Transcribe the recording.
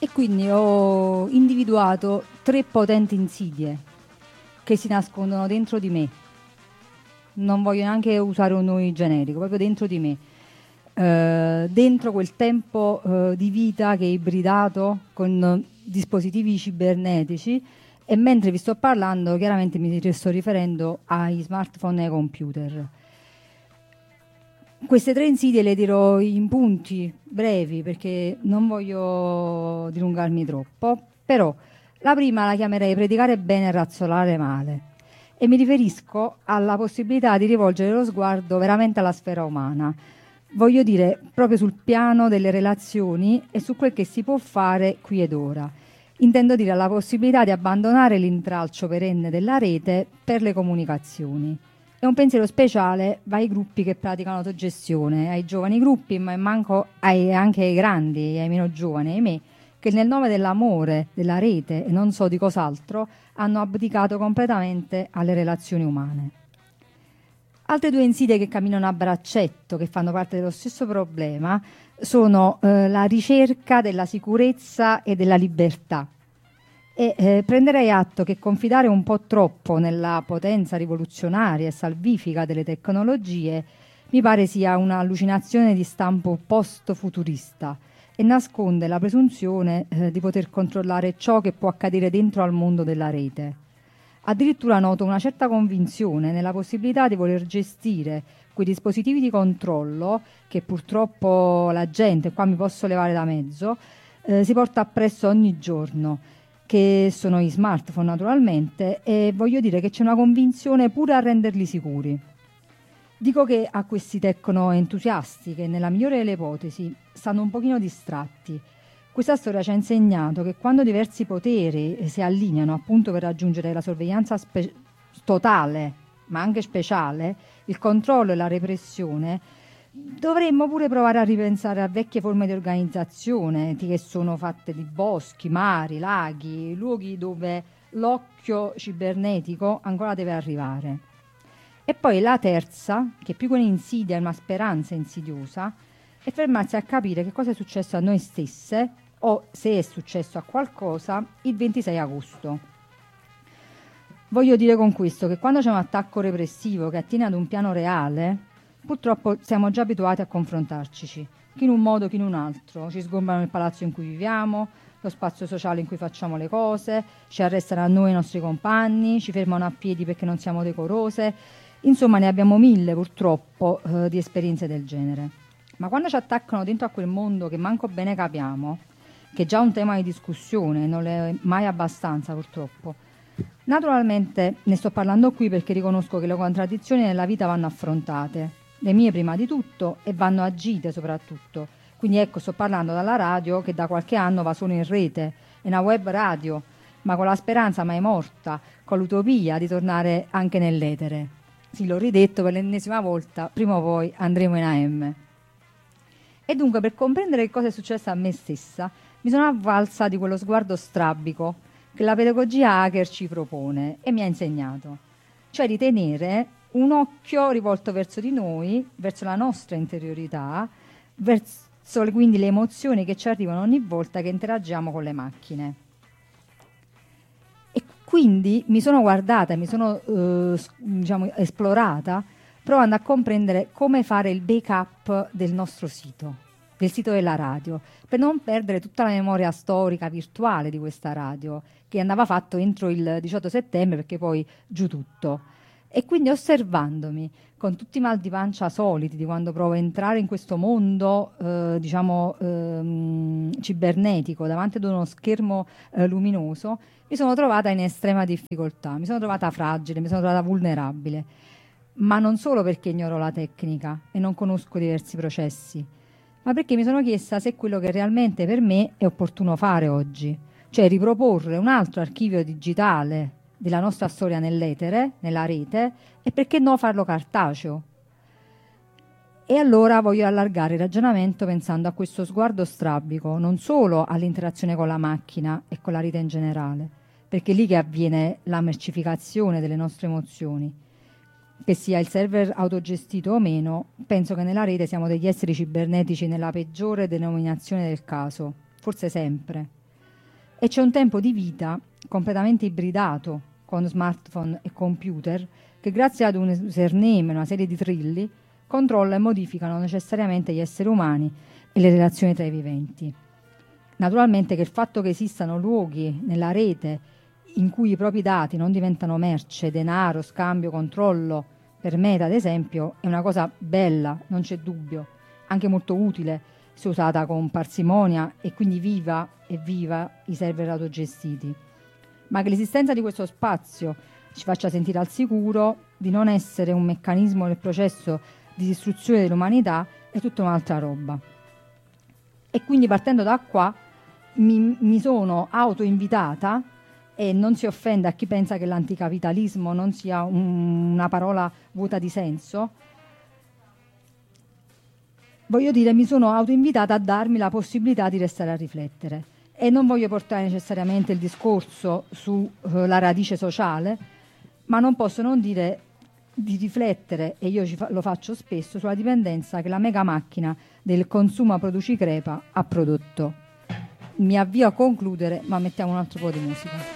E quindi ho individuato 3 potenti insidie che si nascondono dentro di me. Non voglio neanche usare un nome generico, proprio dentro di me. Dentro quel tempo di vita che è ibridato con dispositivi cibernetici, e mentre vi sto parlando chiaramente mi sto riferendo ai smartphone e ai computer. Queste 3 insidie le dirò in punti brevi perché non voglio dilungarmi troppo, però la prima la chiamerei predicare bene e razzolare male, e mi riferisco alla possibilità di rivolgere lo sguardo veramente alla sfera umana. Voglio dire proprio sul piano delle relazioni e su quel che si può fare qui ed ora. Intendo dire la possibilità di abbandonare l'intralcio perenne della rete per le comunicazioni. E un pensiero speciale va ai gruppi che praticano autogestione, ai giovani gruppi, ma manco anche ai grandi, ai meno giovani, ahimè, che nel nome dell'amore, della rete e non so di cos'altro, hanno abdicato completamente alle relazioni umane. Altre 2 insidie che camminano a braccetto, che fanno parte dello stesso problema, sono la ricerca della sicurezza e della libertà. E prenderei atto che confidare un po' troppo nella potenza rivoluzionaria e salvifica delle tecnologie mi pare sia un'allucinazione di stampo post-futurista e nasconde la presunzione di poter controllare ciò che può accadere dentro al mondo della rete. Addirittura noto una certa convinzione nella possibilità di voler gestire quei dispositivi di controllo che purtroppo la gente, qua mi posso levare da mezzo, si porta appresso ogni giorno, che sono gli smartphone naturalmente, e voglio dire che c'è una convinzione pure a renderli sicuri. Dico che a questi tecno-entusiasti, che nella migliore delle ipotesi stanno un pochino distratti, questa storia ci ha insegnato che quando diversi poteri si allineano appunto per raggiungere la sorveglianza totale, ma anche speciale, il controllo e la repressione, dovremmo pure provare a ripensare a vecchie forme di organizzazione che sono fatte di boschi, mari, laghi, luoghi dove l'occhio cibernetico ancora deve arrivare. E poi la terza, che più che un'insidia è una speranza insidiosa, è fermarsi a capire che cosa è successo a noi stesse o se è successo a qualcosa il 26 agosto. Voglio dire con questo che quando c'è un attacco repressivo che attiene ad un piano reale, purtroppo siamo già abituati a confrontarci, chi in un modo, chi in un altro. Ci sgombrano il palazzo in cui viviamo, lo spazio sociale in cui facciamo le cose, ci arrestano a noi i nostri compagni, ci fermano a piedi perché non siamo decorose. Insomma, ne abbiamo 1000 purtroppo di esperienze del genere. Ma quando ci attaccano dentro a quel mondo che manco bene capiamo, che è già un tema di discussione, non è mai abbastanza purtroppo, naturalmente ne sto parlando qui perché riconosco che le contraddizioni nella vita vanno affrontate, le mie prima di tutto, e vanno agite soprattutto. Quindi ecco, sto parlando dalla radio che da qualche anno va solo in rete, è una web radio, ma con la speranza mai morta, con l'utopia di tornare anche nell'etere. Sì, l'ho ridetto per l'ennesima volta, prima o poi andremo in AM. E dunque, per comprendere che cosa è successo a me stessa, mi sono avvalsa di quello sguardo strabico che la pedagogia hacker ci propone e mi ha insegnato, cioè di tenere un occhio rivolto verso di noi, verso la nostra interiorità, verso quindi le emozioni che ci arrivano ogni volta che interagiamo con le macchine. E quindi mi sono guardata, mi sono esplorata, provando a comprendere come fare il backup del nostro sito, del sito della radio, per non perdere tutta la memoria storica virtuale di questa radio, che andava fatto entro il 18 settembre perché poi giù tutto. E quindi osservandomi con tutti i mal di pancia soliti di quando provo a entrare in questo mondo cibernetico davanti ad uno schermo luminoso, mi sono trovata in estrema difficoltà, mi sono trovata fragile, mi sono trovata vulnerabile, ma non solo perché ignoro la tecnica e non conosco diversi processi, ma perché mi sono chiesta se è quello che realmente per me è opportuno fare oggi, cioè riproporre un altro archivio digitale della nostra storia nell'etere, nella rete, e perché no farlo cartaceo. E allora voglio allargare il ragionamento pensando a questo sguardo strabico, non solo all'interazione con la macchina e con la rete in generale, perché è lì che avviene la mercificazione delle nostre emozioni. Che sia il server autogestito o meno, penso che nella rete siamo degli esseri cibernetici nella peggiore denominazione del caso, forse sempre. e c'è un tempo di vita completamente ibridato con smartphone e computer che grazie ad un username e una serie di trilli controlla e modificano necessariamente gli esseri umani e le relazioni tra i viventi. Naturalmente che il fatto che esistano luoghi nella rete in cui i propri dati non diventano merce, denaro, scambio, controllo, per Meta ad esempio, è una cosa bella, non c'è dubbio, anche molto utile se usata con parsimonia e quindi viva i server autogestiti. Ma che l'esistenza di questo spazio ci faccia sentire al sicuro di non essere un meccanismo nel processo di distruzione dell'umanità è tutta un'altra roba. E quindi partendo da qua mi sono autoinvitata, e non si offenda a chi pensa che l'anticapitalismo non sia una parola vuota di senso, voglio dire, mi sono autoinvitata a darmi la possibilità di restare a riflettere. E non voglio portare necessariamente il discorso sulla radice sociale, ma non posso non dire di riflettere, e io lo faccio spesso, sulla dipendenza che la mega macchina del consuma produci crepa ha prodotto. Mi avvio a concludere, ma mettiamo un altro po' di musica.